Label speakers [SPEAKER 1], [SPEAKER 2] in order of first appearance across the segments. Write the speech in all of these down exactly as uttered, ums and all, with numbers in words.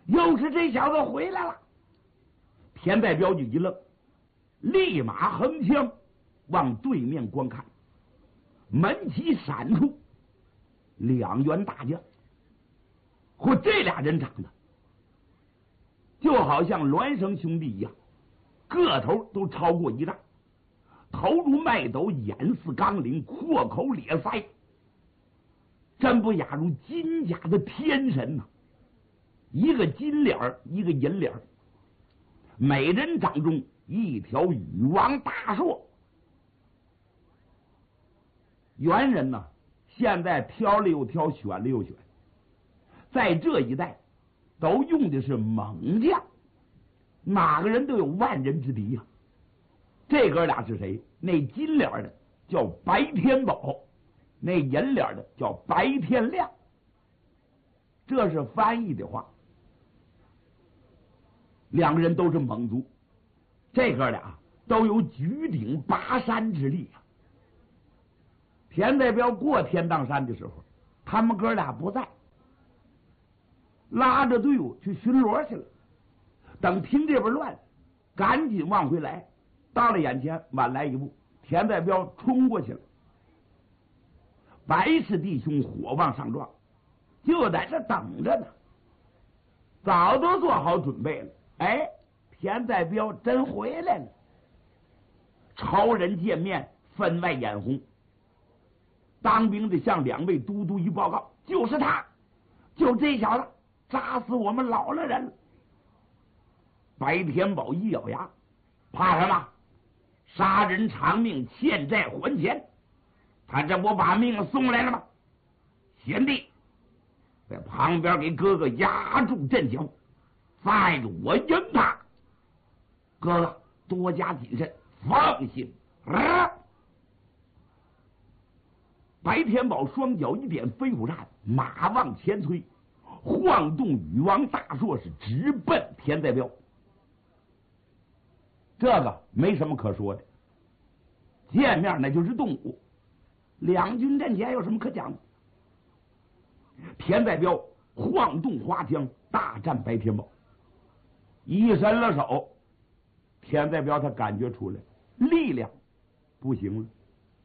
[SPEAKER 1] 又是这小子回来了。田代彪就一愣，立马横枪往对面观看，门旗闪出两员大将。嚯，这俩人长得就好像孪生兄弟一样，个头都超过一丈，头如麦斗，眼似钢铃，阔口咧腮，真不亚如金甲的天神呐、啊！一个金脸儿，一个银脸儿，每人掌中一条羽王大槊。猿人呢，现在挑了又挑，选了又选，在这一代都用的是猛将，哪个人都有万人之敌呀、啊。这哥俩是谁？那金脸的叫白天宝，那银脸的叫白天亮。这是翻译的话。两个人都是猛族，这哥俩都有举鼎拔山之力啊。田代彪过天荡山的时候，他们哥俩不在，拉着队伍去巡逻去了。等听这边乱，赶紧往回来，到了眼前晚来一步，田代彪冲过去了。白氏弟兄火往上撞，就在这等着呢，早都做好准备了。哎，田代彪真回来了！仇人见面，分外眼红。当兵的向两位都督一报告，就是他，就这小子杀死我们老了人了。白天宝一咬牙，怕什么？杀人偿命，欠债还钱。他这不把命送来了吗？贤弟，在旁边给哥哥压住阵脚。再我赢他，哥哥多加谨慎，放心。啊！白天宝双脚一点飞虎扇，马往前推，晃动羽王大槊，是直奔田代彪。这个没什么可说的，见面那就是动武，两军阵前有什么可讲的？田代彪晃动花枪，大战白天宝。一伸了手，田代彪他感觉出来力量不行了，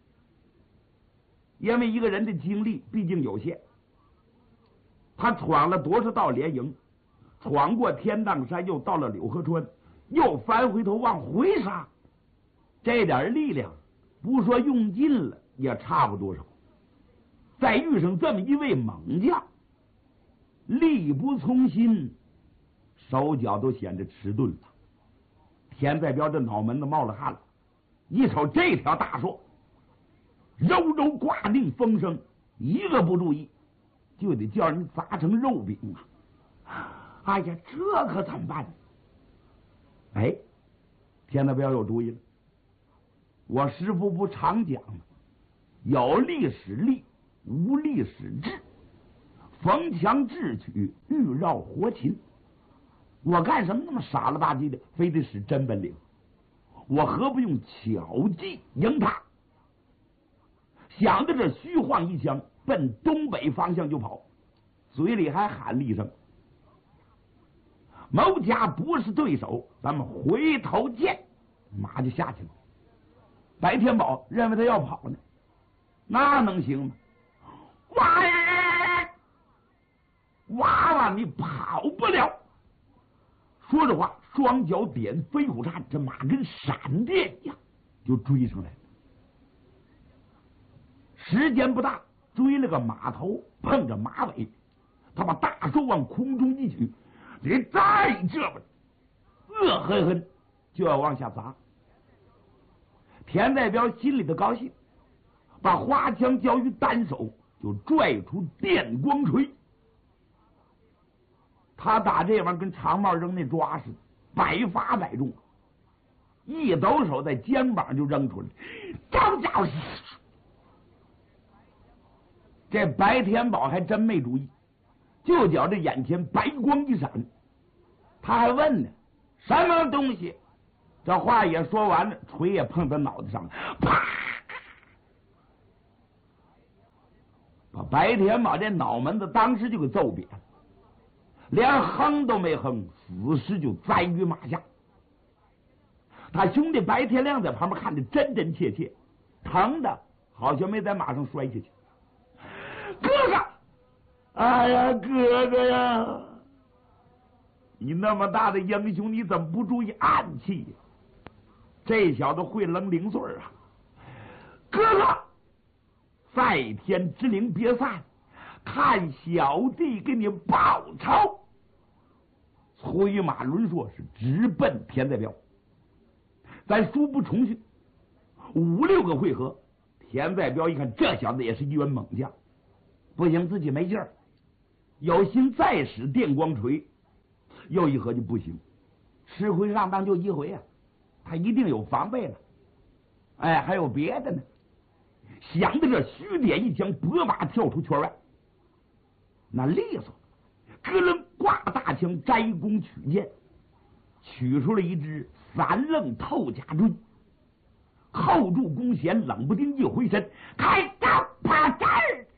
[SPEAKER 1] 因为一个人的精力毕竟有限，他闯了多少道连营，闯过天荡山，又到了柳河川，又翻回头往回杀，这点力量不说用尽了也差不多少。再遇上这么一位猛将，力不从心，手脚都显得迟钝了。田代彪这脑门子冒了汗了，一瞅这条大槊，柔柔挂定风声，一个不注意就得叫人砸成肉饼啊！哎呀，这可怎么办？哎，田代彪有主意了。我师傅不常讲吗？有力使力，无力使智，逢强智取，欲绕活擒。我干什么那么傻了吧唧的，非得使真本领？我何不用巧计赢他？想着这，虚晃一枪，奔东北方向就跑，嘴里还喊了一声：“某家不是对手，咱们回头见。”马就下去了。白天宝认为他要跑呢，那能行吗？娃呀，娃娃，你跑不了！说着话，双脚点飞虎扇，这马跟闪电一样就追上来了。时间不大，追了个马头碰着马尾，他把大手往空中一举，你再这么恶狠狠就要往下砸。田代彪心里的高兴，把花枪交于单手，就拽出电光锤。他打这玩意儿跟长帽扔那抓似的，百发百中，一抖手在肩膀就扔出来。张家伙，这白天宝还真没主意，就觉着眼前白光一闪，他还问呢：“什么东西？”这话也说完了，锤也碰他脑袋上了，啪！把白天宝这脑门子当时就给揍扁了。 连哼都没哼，死时就栽于马下。他兄弟白天亮在旁边看得真真切切，疼的好像没在马上摔下去。哥哥，哎呀，哥哥呀，你那么大的英雄，你怎么不注意暗器呀？这小子会扔零碎啊！哥哥，在天之灵别散，看小弟给你报仇。催马轮说是直奔田在彪。咱书不重叙，五六个回合，田在彪一看这小子也是一员猛将，不行，自己没劲儿，有心再使电光锤，又一合计不行，吃亏上当就一回啊，他一定有防备了。哎，还有别的呢。想到这，虚点一枪，拨马跳出圈外，那利索，咯楞挂大枪，摘弓取箭，取出了一支三楞透甲锥，扣住弓弦，冷不丁一回身，开刀啪嚓！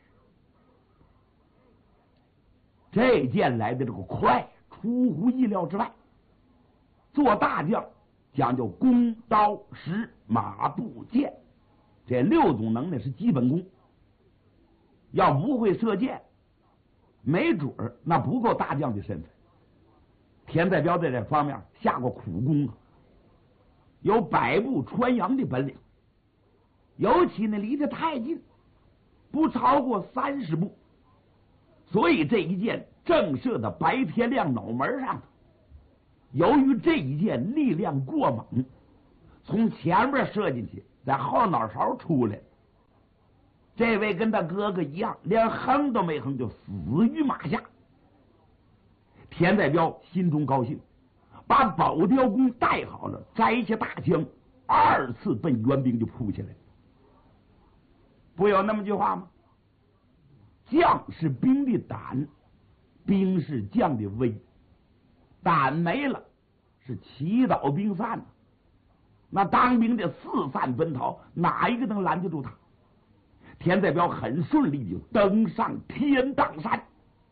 [SPEAKER 1] 这箭来的这个快，出乎意料之外。做大将讲究弓刀石马步箭，这六种能耐是基本功。要不会射箭，没准儿那不够大将的身份。田在彪在这方面下过苦功啊，有百步穿杨的本领。尤其呢离得太近，不超过三十步，所以这一箭正射到白天亮脑门上头。由于这一箭力量过猛，从前面射进去，在后脑勺出来了。这位跟他哥哥一样，连哼都没哼就死于马下。田在彪心中高兴，把宝雕弓带好了，摘下大枪，二次奔援兵就扑起来了。不有那么句话吗？将是兵的胆，兵是将的威。胆没了，是祈祷兵散了。那当兵的四散奔逃，哪一个能拦得住他？田在彪很顺利就登上天荡山，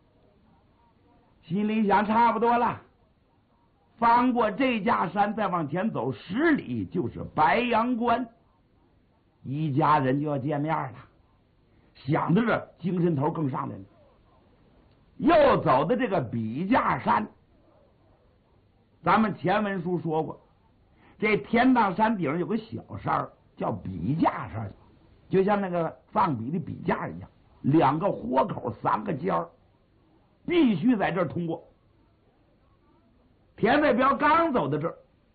[SPEAKER 1] 心里想差不多了，翻过这架山再往前走十里就是白阳关，一家人就要见面了。想着这精神头更上来了，又走的这个笔架山。咱们前文书说过，这天荡山顶上有个小山叫笔架山，就像那个放笔的笔架一样，两个豁口，三个尖儿，必须在这儿通过。田在彪刚走到这儿，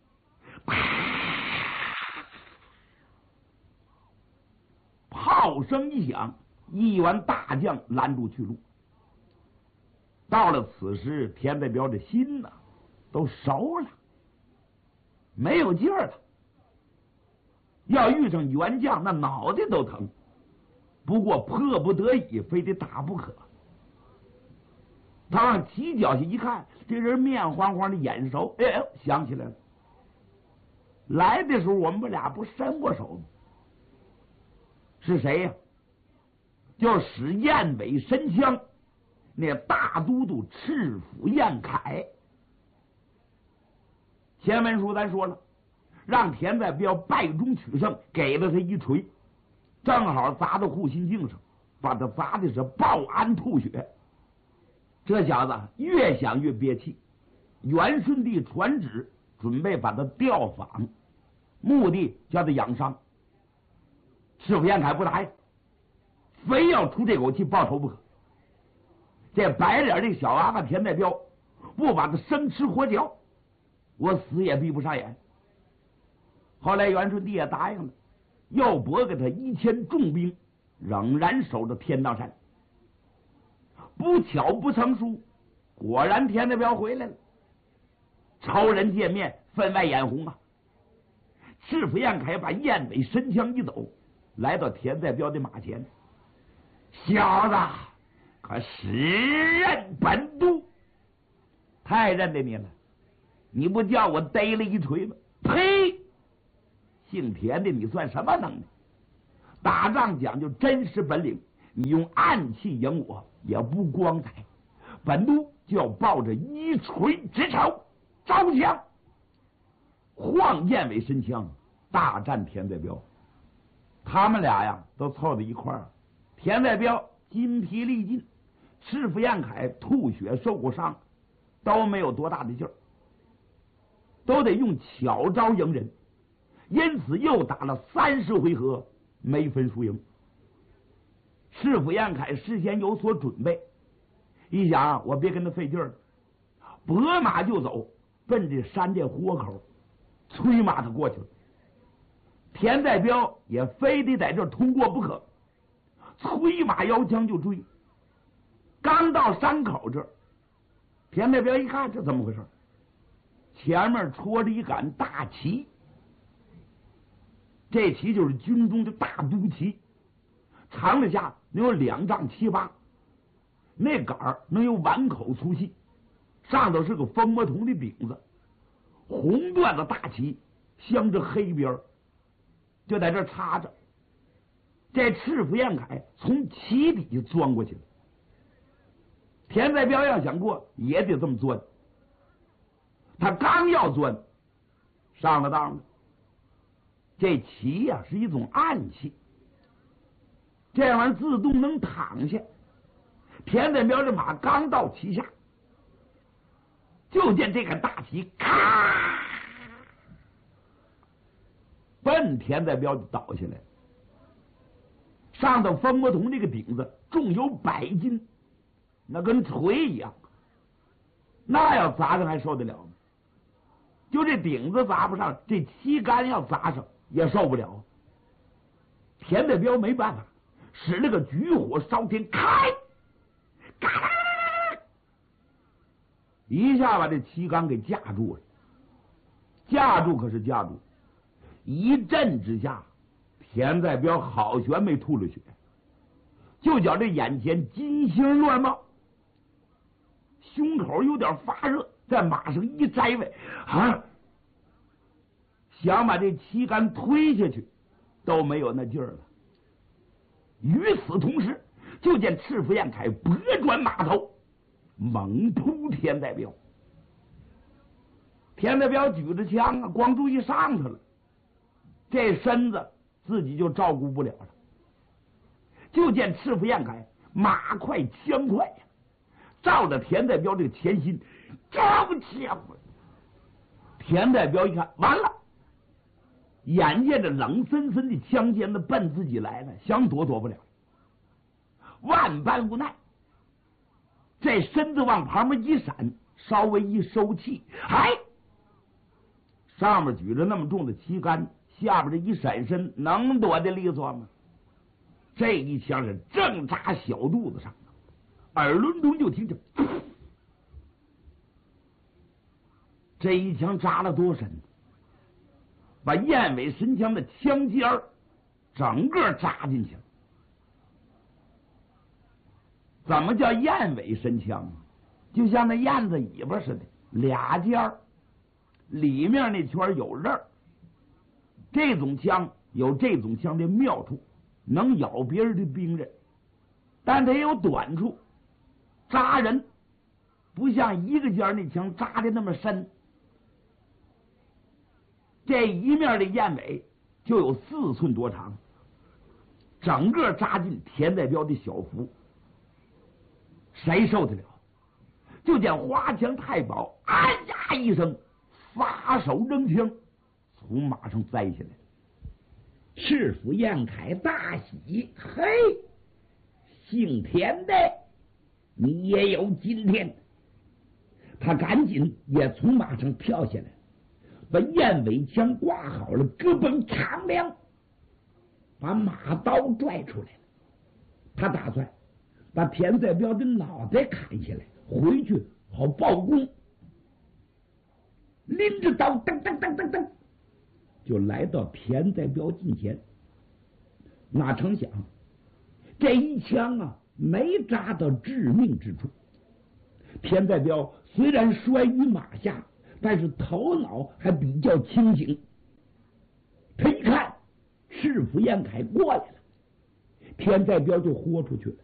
[SPEAKER 1] 炮声一响，一员大将拦住去路。到了此时，田在彪的心呢都熟了，没有劲儿了。要遇上元将，那脑袋都疼。不过迫不得已，非得打不可。他往犄角下一看，这人面黄黄的，眼熟，哎，想起来了。来的时候我们俩不伸过手吗？是谁呀？就使燕尾神枪那大都督赤府燕凯。前文书咱说了，让田在彪败中取胜，给了他一锤，正好砸到护心镜上，把他砸的是爆鞍吐血。这小子越想越憋气，元顺帝传旨准备把他调访，目的叫他养伤。赤府燕凯不答应，非要出这口气报仇不可。这白脸这小娃娃田在彪不把他生吃活嚼，我死也闭不上眼。后来元顺帝也答应了，又拨给他一千重兵，仍然守着天荡山。不巧不成书，果然田在彪回来了。仇人见面，分外眼红啊！赤府燕凯把燕尾神枪一抖，来到田在彪的马前。小子，可使任本都？太认得你了，你不叫我逮了一锤吗？呸！姓田的，你算什么能耐？打仗讲究真实本领，你用暗器赢我也不光彩。本都就要抱着一锤之仇招降。晃燕尾神枪大战田在彪，他们俩呀都凑在一块儿。田在彪筋疲力尽，师傅燕凯吐血受过伤，都没有多大的劲儿，都得用巧招迎人，因此又打了三十回合，没分输赢。师傅燕凯事先有所准备，一想啊，我别跟他费劲儿了，拨马就走，奔这山这豁口，催马他过去了。田在彪也非得在这儿通过不可，催马摇枪就追。刚到山口这儿，田在彪一看这怎么回事，前面戳着一杆大旗，这旗就是军中的大都旗，长了下能有两丈七八，那杆儿能有碗口粗细，上头是个蜂窝筒的饼子，红缎子大旗镶着黑边儿，就在这插着。这赤福燕凯从旗底下钻过去了，田在彪要想过也得这么钻，他刚要钻，上了当了。这旗呀、啊、是一种暗器，这玩意儿自动能躺下。田在彪这马刚到旗下，就见这个大旗咔，奔田在彪就倒下来了。上头蜂窝筒这个顶子重有百斤，那跟锤一样，那要砸上还受得了吗？就这顶子砸不上，这旗杆要砸上也受不了。田在彪没办法，使了个举火烧天，开，嘎啦，一下把这旗杆给架住了。架住可是架住，一震之下，田在彪好悬没吐了血，就觉这眼前金星乱冒，胸口有点发热，在马上一摘位啊，想把这旗杆推下去都没有那劲儿了。与此同时，就见赤福燕凯拨转马头，猛扑田在彪。田在彪举着枪啊，光注意上头了，这身子自己就照顾不了了。就见赤福燕凯马快枪快呀，照着田在彪这个前心招枪。田在彪一看完了，眼见着冷森森的枪尖子奔自己来了，想躲躲不了，万般无奈，这身子往旁边一闪，稍微一收气，哎，上面举着那么重的旗杆，下边这一闪身，能躲得利索吗？这一枪是正扎小肚子上，耳轮中就听着，这一枪扎了多深？把燕尾神枪的枪尖儿整个扎进去了。怎么叫燕尾神枪？就像那燕子尾巴似的，俩尖儿，里面那圈有刃儿。这种枪有这种枪的妙处，能咬别人的兵刃，但它也有短处，扎人不像一个尖那枪扎的那么深。这一面的燕尾就有四寸多长，整个扎进田在彪的小腹，谁受得了？就见花枪太保哎呀一声，撒手扔枪，从马上栽下来。
[SPEAKER 2] 赤福燕凯大喜，嘿，姓田的你也有今天。他赶紧也从马上跳下来，把燕尾枪挂好了，咯嘣长梁，把马刀拽出来了。他打算把田在彪的脑袋砍下来，回去好报功。拎着刀，噔噔噔噔噔，就来到田在彪近前。哪成想，这一枪啊，没扎到致命之处。田在彪虽然摔于马下，但是头脑还比较清醒。他一看赤福燕凯过来了，田在彪就豁出去了，